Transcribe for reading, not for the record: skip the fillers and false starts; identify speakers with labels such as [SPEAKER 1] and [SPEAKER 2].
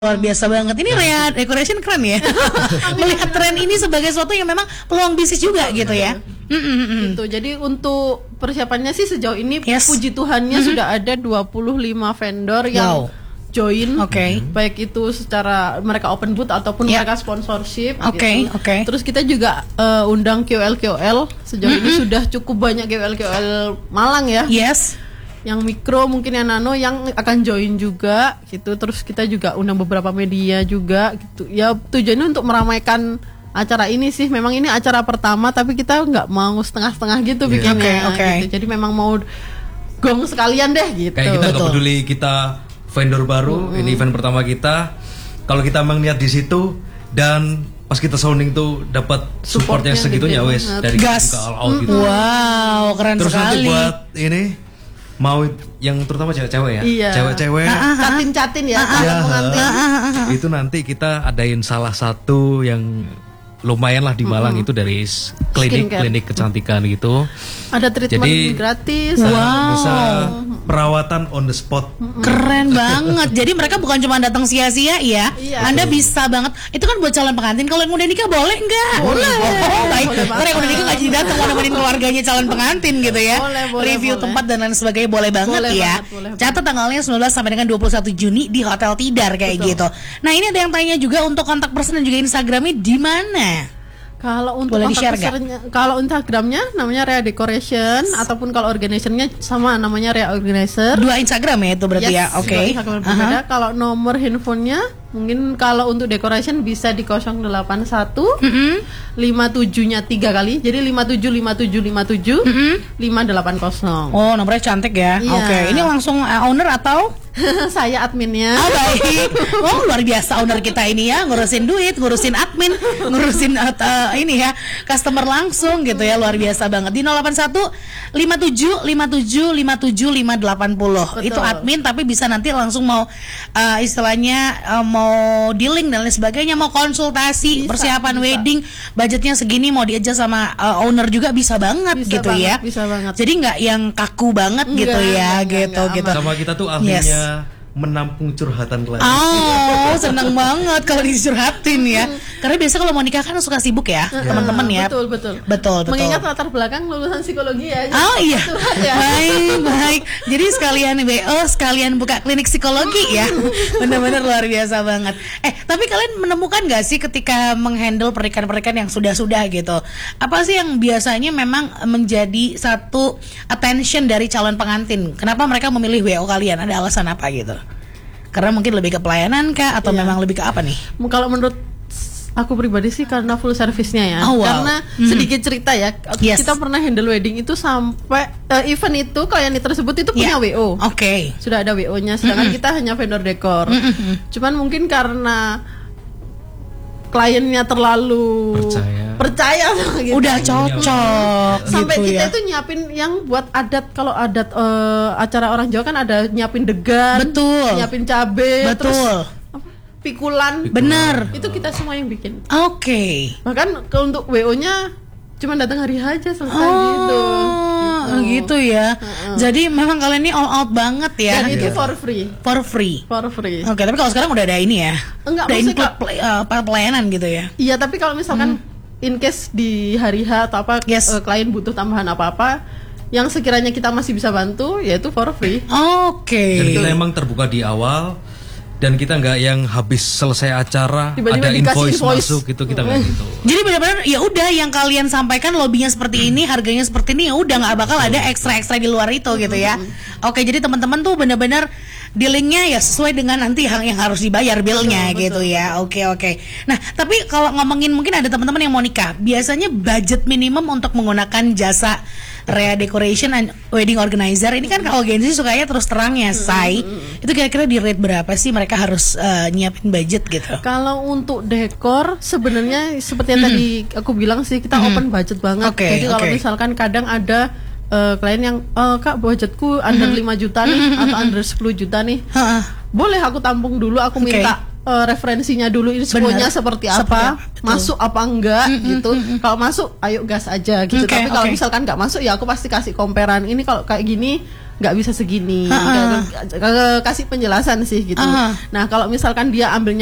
[SPEAKER 1] Luar biasa banget. Ini Rea Decoration keren ya. Melihat tren ini sebagai sesuatu yang memang peluang bisnis juga gitu ya.
[SPEAKER 2] Gitu. Jadi untuk persiapannya sih sejauh ini puji Tuhannya sudah ada 25 vendor yang join. Baik itu secara mereka open booth ataupun mereka sponsorship gitu. Terus kita juga undang KOL sejauh ini sudah cukup banyak KOL Malang ya. Yang mikro mungkin yang nano yang akan join juga gitu. Terus kita juga undang beberapa media juga gitu. Ya tujuannya untuk meramaikan acara ini sih. Memang ini acara pertama tapi kita nggak mau setengah-setengah gitu bikinnya. Gitu. Jadi memang mau gong sekalian deh gitu.
[SPEAKER 3] Kayak kita nggak peduli kita vendor baru, ini event pertama kita. Kalau kita memang niat di situ dan pas kita sounding tuh dapat supportnya segitunya wes dari
[SPEAKER 1] gas
[SPEAKER 3] ke all out gitu.
[SPEAKER 1] Wow, keren
[SPEAKER 3] terus
[SPEAKER 1] sekali.
[SPEAKER 3] Terus nanti buat ini mau yang terutama cewek-cewek ya, cewek-cewek
[SPEAKER 2] catin ya,
[SPEAKER 3] itu nanti kita adain salah satu yang lumayan lah di Malang itu dari klinik kecantikan gitu.
[SPEAKER 2] Ada treatment jadi, gratis.
[SPEAKER 3] Bisa perawatan on the spot.
[SPEAKER 1] Keren banget. Jadi mereka bukan cuma datang sia-sia ya. Anda bisa banget. Itu kan buat calon pengantin. Kalau yang udah nikah boleh nggak? Boleh. Oh, baik. Kalau yang udah nikah nggak jadi datang mau nemenin keluarganya calon pengantin gitu ya. Review tempat dan lain sebagainya boleh banget ya. Catat tanggalnya 19 sampai dengan 21 Juni di Hotel Tidar kayak gitu. Nah ini ada yang tanya juga untuk kontak person dan juga Instagramnya di mana?
[SPEAKER 2] Kalau untuk kalau Instagramnya namanya Rea Decoration ataupun kalau organizationnya sama namanya Rea Organizer.
[SPEAKER 1] Dua Instagram ya itu berarti ya.
[SPEAKER 2] Berbeda. Kalau nomor handphonenya mungkin kalau untuk decoration bisa di 081 57-nya 3 kali. Jadi 575757 580.
[SPEAKER 1] Oh, nomornya cantik ya. Ini langsung owner atau
[SPEAKER 2] saya adminnya.
[SPEAKER 1] Baik. Oh, luar biasa owner kita ini ya, ngurusin duit, ngurusin admin, ngurusin ini ya, customer langsung gitu ya, luar biasa banget. Di 081 575757 580. Itu admin tapi bisa nanti langsung mau istilahnya mau dealing dan lain sebagainya, mau konsultasi persiapan wedding, budgetnya segini mau diadjust sama owner juga bisa banget gitu ya.
[SPEAKER 2] Bisa banget.
[SPEAKER 1] Jadi nggak yang kaku banget gitu ya, gitu.
[SPEAKER 3] Sama kita tuh ahlinya menampung curhatan klien.
[SPEAKER 1] Oh, senang banget kalau dicurhatin ya. Karena biasa kalau mau nikah kan suka sibuk ya, teman-teman ya. Betul.
[SPEAKER 2] Mengingat latar belakang lulusan psikologi ya.
[SPEAKER 1] Oh iya. Baik. Jadi sekalian WO, sekalian buka klinik psikologi ya. Benar-benar luar biasa banget. Tapi kalian menemukan nggak sih ketika menghandle pernikahan-pernikahan yang sudah gitu? Apa sih yang biasanya memang menjadi satu attention dari calon pengantin? Kenapa mereka memilih WO kalian? Ada alasan apa gitu? Karena mungkin lebih ke pelayanan kah atau memang lebih ke apa nih?
[SPEAKER 2] Kalau menurut aku pribadi sih karena full service-nya ya. Karena sedikit cerita ya, kita pernah handle wedding itu sampai event itu klien tersebut itu punya WO. Sudah ada WO-nya, sedangkan kita hanya vendor dekor. Cuman mungkin karena kliennya terlalu percaya gitu.
[SPEAKER 1] Udah cocok
[SPEAKER 2] sampai
[SPEAKER 1] gitu
[SPEAKER 2] kita itu nyiapin yang buat adat. Kalau adat acara orang Jawa kan ada nyiapin degan, nyiapin cabe, terus pikulan.
[SPEAKER 1] Bener.
[SPEAKER 2] Itu kita semua yang bikin.
[SPEAKER 1] Bahkan
[SPEAKER 2] untuk WO-nya cuma datang hari aja selesai
[SPEAKER 1] gitu ya. Jadi memang kalian ini all out banget ya.
[SPEAKER 2] Dan itu for free.
[SPEAKER 1] Tapi kalau sekarang udah ada ini ya.
[SPEAKER 2] Enggak,
[SPEAKER 1] udah include pelayanan gitu ya.
[SPEAKER 2] Iya, tapi kalau misalkan in case di hari H atau apa klien butuh tambahan apa-apa yang sekiranya kita masih bisa bantu, yaitu for free.
[SPEAKER 3] Jadi kita emang terbuka di awal dan kita nggak yang habis selesai acara tiba-tiba ada invoice masuk gitu, kita nggak gitu.
[SPEAKER 1] Jadi benar-benar ya udah yang kalian sampaikan lobbynya seperti ini, harganya seperti ini, ya udah nggak bakal ada ekstra di luar itu gitu ya. Jadi teman-teman tuh benar-benar dealingnya ya sesuai dengan nanti yang harus dibayar billnya gitu ya. Oke. Nah tapi kalau ngomongin mungkin ada teman-teman yang mau nikah, biasanya budget minimum untuk menggunakan jasa Rea Decoration and Wedding Organizer ini kan kalau agensi sukanya terus terang ya, itu kira-kira di rate berapa sih mereka harus nyiapin budget gitu?
[SPEAKER 2] Kalau untuk dekor sebenarnya seperti yang tadi aku bilang sih, kita open budget banget. Jadi kalau misalkan kadang ada klien yang Kak budgetku under 5 juta nih atau under 10 juta nih, boleh aku tampung dulu, aku minta referensinya dulu, infonya seperti apa, masuk apa enggak gitu. Kalau masuk ayo gas aja gitu. Tapi kalau misalkan nggak masuk ya aku pasti kasih comparean, ini kalau kayak gini nggak bisa segini, kasih penjelasan sih gitu. Nah kalau misalkan dia ambilnya